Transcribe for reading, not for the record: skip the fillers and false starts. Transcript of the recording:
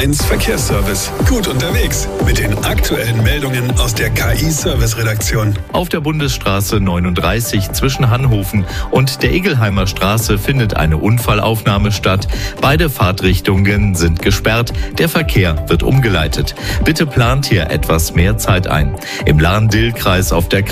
1 Verkehrsservice. Gut unterwegs mit den aktuellen Meldungen aus der KI-Service-Redaktion. Auf der Bundesstraße 39 zwischen Hanhofen und der Egelheimer Straße findet eine Unfallaufnahme statt. Beide Fahrtrichtungen sind gesperrt. Der Verkehr wird umgeleitet. Bitte plant hier etwas mehr Zeit ein. Im Lahn-Dill-Kreis auf der